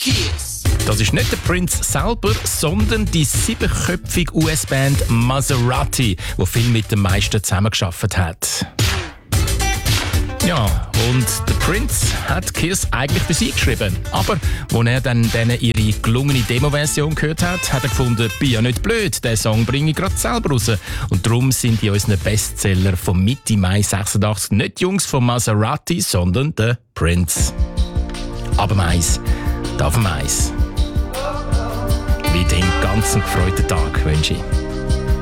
Kiss. Das ist nicht der Prince selber, sondern die 7-köpfige US-Band Maserati, die viel mit den meisten zusammengearbeitet hat. Ja, und der Prince hat Kiss eigentlich für sie geschrieben. Aber als er dann denen ihre gelungene Demo-Version gehört hat, hat er gefunden, bin ja nicht blöd, den Song bringe ich gerade selber raus. Und darum sind in unseren Bestseller von Mitte Mai 86 nicht die Jungs von Maserati, sondern der Prince. Aber Mais, darf Mais. Weiterhin ganz einen gefreuten Tag wünsche ich.